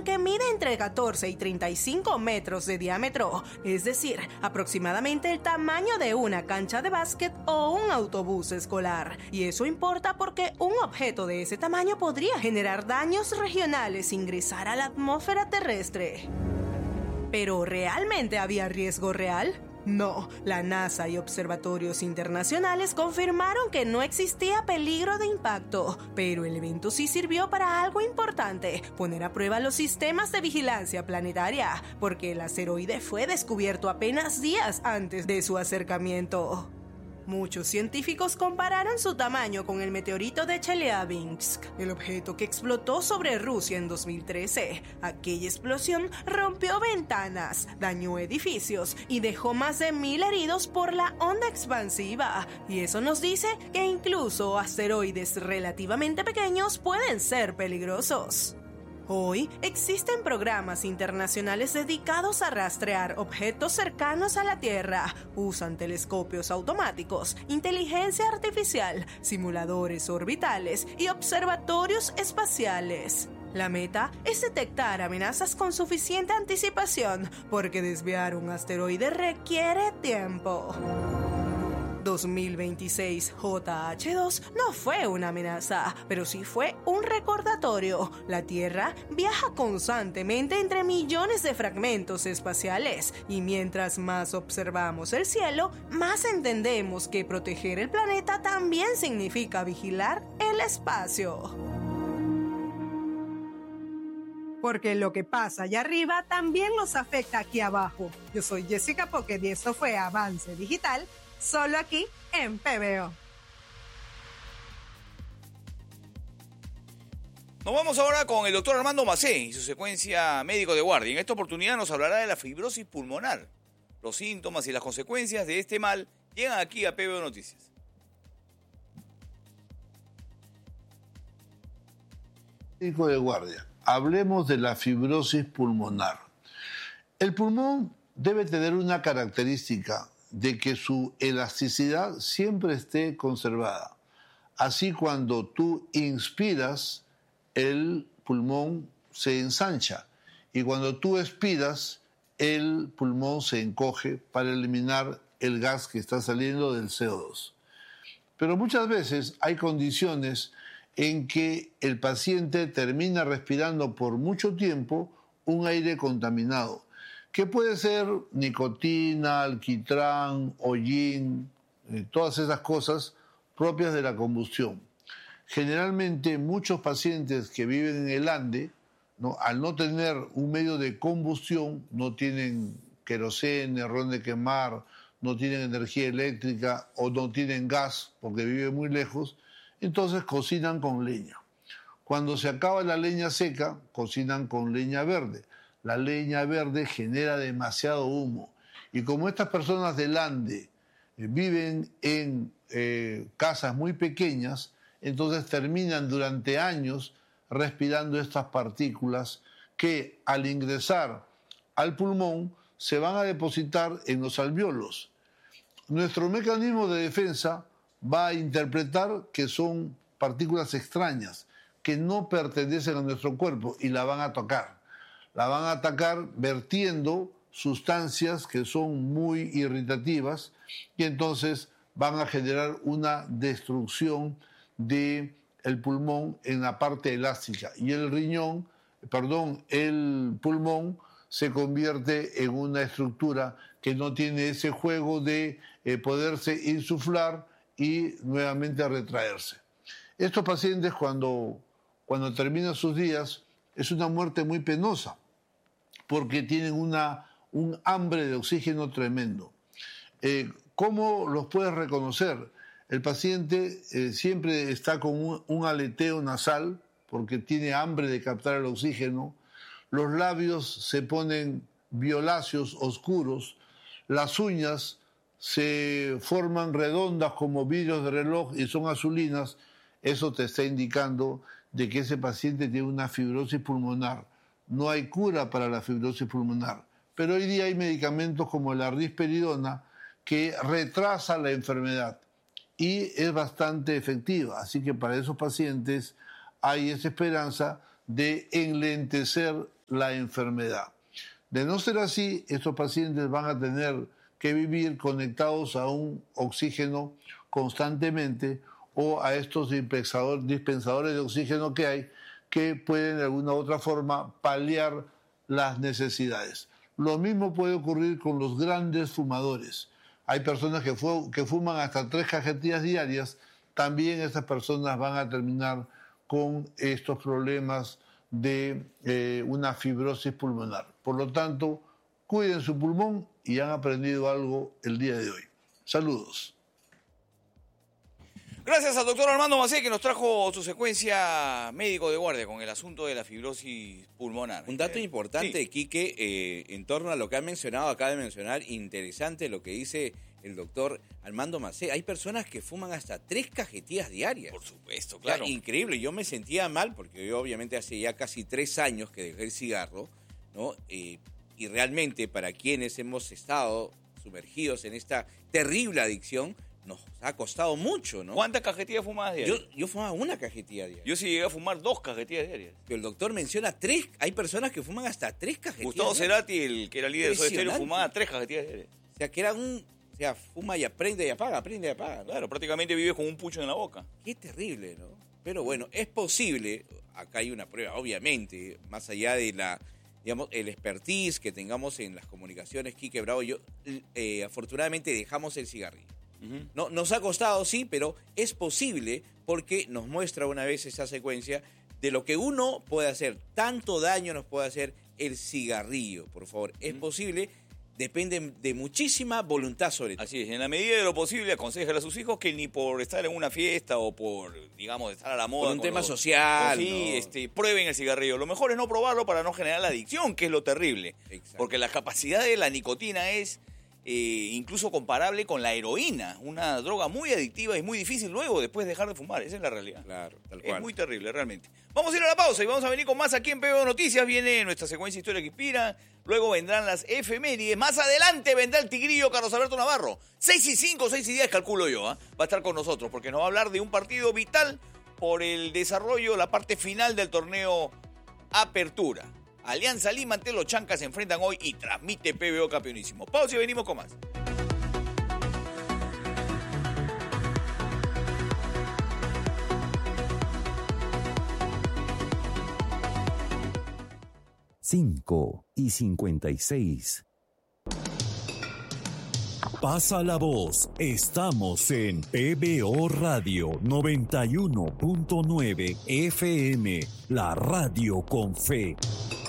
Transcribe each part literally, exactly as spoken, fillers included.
que mide entre catorce y treinta y cinco metros de diámetro, es decir, aproximadamente el tamaño de una cancha de básquet o un autobús escolar. Y eso importa porque un objeto de ese tamaño podría generar daños regionales e ingresar a la atmósfera terrestre. ¿Pero realmente había riesgo real? No, la NASA y observatorios internacionales confirmaron que no existía peligro de impacto, pero el evento sí sirvió para algo importante: poner a prueba los sistemas de vigilancia planetaria, porque el asteroide fue descubierto apenas días antes de su acercamiento. Muchos científicos compararon su tamaño con el meteorito de Chelyabinsk, el objeto que explotó sobre Rusia en dos mil trece. Aquella explosión rompió ventanas, dañó edificios y dejó más de mil heridos por la onda expansiva. Y eso nos dice que incluso asteroides relativamente pequeños pueden ser peligrosos. Hoy existen programas internacionales dedicados a rastrear objetos cercanos a la Tierra. Usan telescopios automáticos, inteligencia artificial, simuladores orbitales y observatorios espaciales. La meta es detectar amenazas con suficiente anticipación, porque desviar un asteroide requiere tiempo. dos mil veintiséis J H dos no fue una amenaza, pero sí fue un recordatorio. La Tierra viaja constantemente entre millones de fragmentos espaciales, y mientras más observamos el cielo, más entendemos que proteger el planeta también significa vigilar el espacio. Porque lo que pasa allá arriba también nos afecta aquí abajo. Yo soy Jessica Pocket y esto fue Avance Digital, solo aquí en P B O. Nos vamos ahora con el doctor Armando Macé y su secuencia médico de guardia. En esta oportunidad nos hablará de la fibrosis pulmonar. Los síntomas y las consecuencias de este mal llegan aquí a P B O Noticias. Médico de guardia. Hablemos de la fibrosis pulmonar. El pulmón debe tener una característica de que su elasticidad siempre esté conservada. Así, cuando tú inspiras, el pulmón se ensancha, y cuando tú expiras, el pulmón se encoge para eliminar el gas que está saliendo del C O dos. Pero muchas veces hay condiciones en que el paciente termina respirando por mucho tiempo un aire contaminado, que puede ser nicotina, alquitrán, hollín, eh, todas esas cosas propias de la combustión. Generalmente muchos pacientes que viven en el Ande, ¿no?, al no tener un medio de combustión, no tienen queroseno, ron de quemar, no tienen energía eléctrica o no tienen gas porque viven muy lejos, entonces cocinan con leña. Cuando se acaba la leña seca, cocinan con leña verde. La leña verde genera demasiado humo. Y como estas personas del Ande eh, viven en eh, casas muy pequeñas, entonces terminan durante años respirando estas partículas que, al ingresar al pulmón, se van a depositar en los alvéolos. Nuestro mecanismo de defensa va a interpretar que son partículas extrañas, que no pertenecen a nuestro cuerpo, y la van a tocar. La van a atacar vertiendo sustancias que son muy irritativas, y entonces van a generar una destrucción del pulmón en la parte elástica. Y el riñón, perdón, el pulmón se convierte en una estructura que no tiene ese juego de eh, poderse insuflar y nuevamente retraerse. Estos pacientes, cuando, cuando terminan sus días, es una muerte muy penosa, porque tienen una, un hambre de oxígeno tremendo. Eh, ¿Cómo los puedes reconocer? El paciente eh, siempre está con un, un aleteo nasal, porque tiene hambre de captar el oxígeno. Los labios se ponen violáceos, oscuros. Las uñas se forman redondas como vidrios de reloj y son azulinas. Eso te está indicando de que ese paciente tiene una fibrosis pulmonar. No hay cura para la fibrosis pulmonar, pero hoy día hay medicamentos como la risperidona que retrasa la enfermedad y es bastante efectiva. Así que para esos pacientes hay esa esperanza de enlentecer la enfermedad. De no ser así, estos pacientes van a tener que vivir conectados a un oxígeno constantemente o a estos dispensadores de oxígeno que hay, que pueden de alguna u otra forma paliar las necesidades. Lo mismo puede ocurrir con los grandes fumadores. Hay personas que, fu- que fuman hasta tres cajetillas diarias. También estas personas van a terminar con estos problemas de eh, una fibrosis pulmonar. Por lo tanto, cuiden su pulmón y han aprendido algo el día de hoy. Saludos. Gracias al doctor Armando Macé, que nos trajo su secuencia médico de guardia con el asunto de la fibrosis pulmonar. Un dato Eh, importante, sí. Quique, eh, en torno a lo que ha mencionado, acaba de mencionar, interesante lo que dice el doctor Armando Macé. Hay personas que fuman hasta tres cajetillas diarias. Por supuesto, O sea, claro. increíble. Yo me sentía mal porque yo obviamente hace ya casi tres años que dejé el cigarro, ¿no? Eh, y realmente para quienes hemos estado sumergidos en esta terrible adicción, nos ha costado mucho, ¿no? ¿Cuántas cajetillas fumadas diarias? Yo, yo fumaba una cajetilla diaria. Yo sí llegué a fumar dos cajetillas diarias. Pero el doctor menciona tres, hay personas que fuman hasta tres cajetillas Gustavo diarias. Cerati, el que era líder de Soda Stereo, Impresionante. fumaba tres cajetillas diarias. O sea, que era un... O sea, fuma y aprende y apaga, aprende y apaga, ¿no? Claro, prácticamente vives con un pucho en la boca. Qué terrible, ¿no? Pero bueno, es posible, acá hay una prueba, obviamente, más allá de la, digamos, el expertise que tengamos en las comunicaciones, Quique Bravo y yo, eh, afortunadamente dejamos el cigarrillo. Uh-huh. No, nos ha costado, sí, pero es posible porque nos muestra una vez esa secuencia de lo que uno puede hacer. Tanto daño nos puede hacer el cigarrillo, por favor. Es Uh-huh. posible, depende de muchísima voluntad sobre todo. Así es, en la medida de lo posible, aconsejale a sus hijos que ni por estar en una fiesta o por, digamos, estar a la moda. Por un con tema los- social, o sí, ¿no? este, prueben el cigarrillo. Lo mejor es no probarlo para no generar la adicción, que es lo terrible. Exacto. Porque la capacidad de la nicotina es eh, incluso comparable con la heroína, una droga muy adictiva y muy difícil luego después dejar de fumar. Esa es la realidad. Claro, tal Es cual. muy terrible, realmente. Vamos a ir a la pausa y vamos a venir con más aquí en P B O Noticias. Viene nuestra secuencia Historia que Inspira. Luego vendrán las efemérides. Más adelante vendrá el tigrillo Carlos Alberto Navarro. seis y cinco, seis y diez, calculo yo. ¿eh? Va a estar con nosotros porque nos va a hablar de un partido vital por el desarrollo, la parte final del torneo Apertura. Alianza Lima ante los Chancas se enfrentan hoy y transmite P B O Campeonísimo. Pausa y venimos con más. cinco y cincuenta y seis. Pasa la voz, estamos en P B O Radio noventa y uno punto nueve F M, la radio con fe.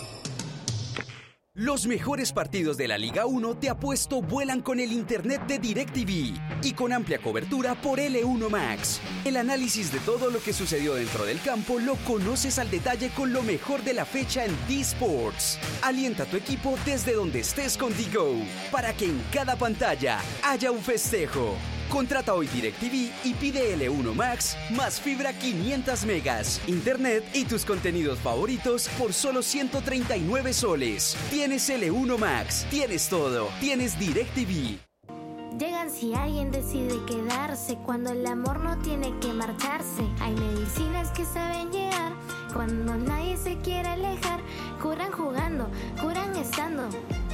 Los mejores partidos de la Liga uno de Apuesto vuelan con el internet de DirecTV y con amplia cobertura por L uno Max. El análisis de todo lo que sucedió dentro del campo lo conoces al detalle con lo mejor de la fecha en D-Sports. Alienta a tu equipo desde donde estés con D-Go para que en cada pantalla haya un festejo. Contrata hoy DirecTV y pide L uno Max más fibra quinientos megas, internet y tus contenidos favoritos por solo ciento treinta y nueve soles. Tienes L uno Max, tienes todo, tienes DirecTV. Llegan si alguien decide quedarse, cuando el amor no tiene que marcharse. Hay medicinas que saben llegar, cuando nadie se quiere alejar. Curan jugando, curan estando.